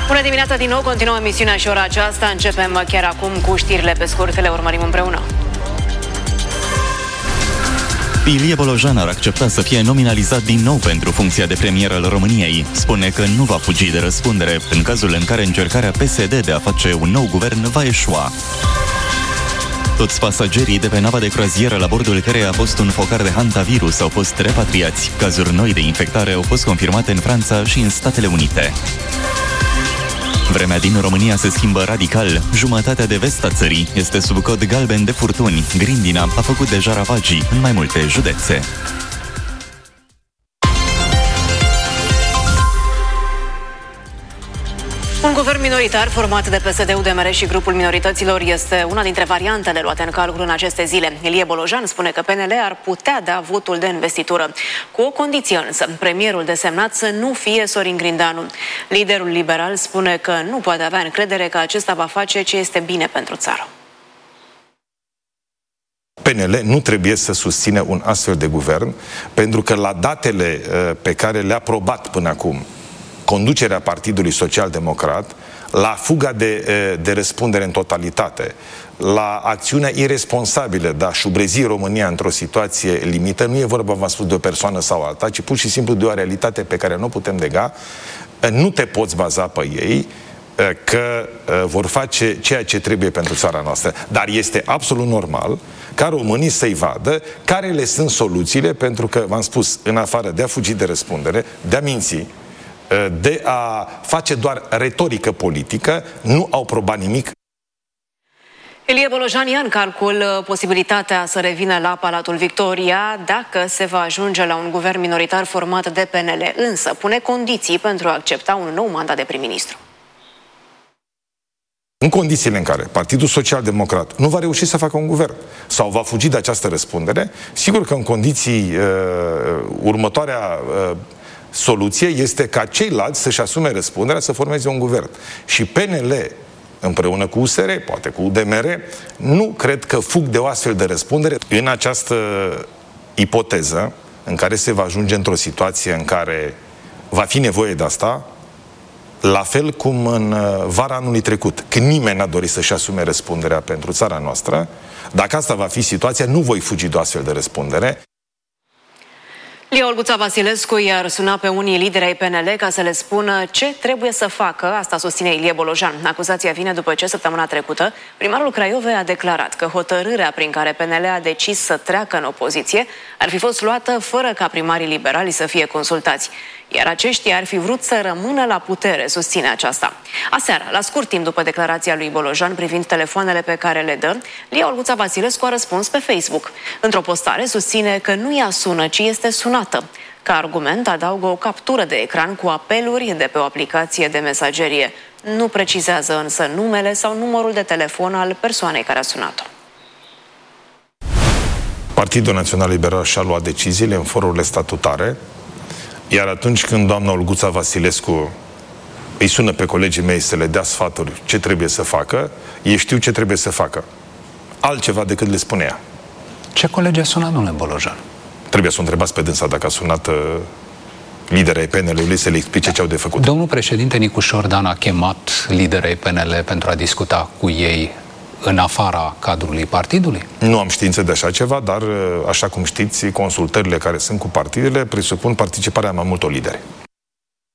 Bună dimineața din nou, continuăm emisiunea și ora aceasta. Începem chiar acum cu știrile pe scurt, le urmărim împreună. Ilie Bolojan ar accepta să fie nominalizat din nou pentru funcția de premier al României. Spune că nu va fugi de răspundere în cazul în care încercarea PSD de a face un nou guvern va eșua. Toți pasagerii de pe nava de croazieră la bordul căreia a fost un focar de hantavirus au fost repatriați. Cazuri noi de infectare au fost confirmate în Franța și în Statele Unite. Vremea din România se schimbă radical. Jumătatea de vest a țării este sub cod galben de furtuni. Grindina a făcut deja ravagii în mai multe județe. Un guvern minoritar format de PSD, UDMR și grupul minorităților este una dintre variantele luate în calcul în aceste zile. Ilie Bolojan spune că PNL ar putea da votul de investitură, cu o condiție însă, premierul desemnat să nu fie Sorin Grindeanu. Liderul liberal spune că nu poate avea încredere că acesta va face ce este bine pentru țară. PNL nu trebuie să susțină un astfel de guvern, pentru că la datele pe care le-a probat până acum conducerea Partidului Social-Democrat, la fuga de răspundere în totalitate, la acțiunea iresponsabilă de a șubrezi România într-o situație limită, nu e vorba, v-am spus, de o persoană sau alta, ci pur și simplu de o realitate pe care nu o putem nega. Nu te poți baza pe ei că vor face ceea ce trebuie pentru țara noastră. Dar este absolut normal ca românii să-i vadă care le sunt soluțiile, pentru că, v-am spus, în afară de a fugi de răspundere, de a minți, de a face doar retorică politică, nu au probat nimic. Ilie Bolojan ia în calcul posibilitatea să revină la Palatul Victoria dacă se va ajunge la un guvern minoritar format de PNL, însă pune condiții pentru a accepta un nou mandat de prim-ministru. În condițiile în care Partidul Social-Democrat nu va reuși să facă un guvern sau va fugi de această răspundere, sigur că în condiții următoarea soluție este ca ceilalți să-și asume răspunderea să formeze un guvern. Și PNL, împreună cu USR, poate cu UDMR, nu cred că fug de o astfel de răspundere. În această ipoteză, în care se va ajunge într-o situație în care va fi nevoie de asta, la fel cum în vara anului trecut, când nimeni n-a dorit să-și asume răspunderea pentru țara noastră, dacă asta va fi situația, nu voi fugi de o astfel de răspundere. Lia Olguța Vasilescu i-ar suna pe unii lideri ai PNL ca să le spună ce trebuie să facă, asta susține Ilie Bolojan. Acuzația vine după ce săptămâna trecută primarul Craiovei a declarat că hotărârea prin care PNL a decis să treacă în opoziție ar fi fost luată fără ca primarii liberali să fie consultați. Iar aceștia ar fi vrut să rămână la putere, susține aceasta. Aseară, la scurt timp după declarația lui Bolojan privind telefoanele pe care le dă, Lia Olguța Vasilescu a răspuns pe Facebook. Într-o postare susține că nu ea sună, ci este sunată. Ca argument adaugă o captură de ecran cu apeluri de pe o aplicație de mesagerie. Nu precizează însă numele sau numărul de telefon al persoanei care a sunat-o. Partidul Național Liberal și-a luat deciziile în forurile statutare, iar atunci când doamna Olguța Vasilescu îi sună pe colegii mei să le dea sfaturi ce trebuie să facă, ei știu ce trebuie să facă. Altceva decât le spune ea. Ce colegi a sunat, domnule Bolojan? Trebuie să o întrebați pe dânsa dacă a sunat liderii ai PNL-ului să le explice ce au de făcut. Domnul președinte Nicușor Dan a chemat liderii PNL pentru a discuta cu ei în afara cadrului partidului? Nu am știință de așa ceva, dar, așa cum știți, consultările care sunt cu partidele presupun participarea mai multor lideri.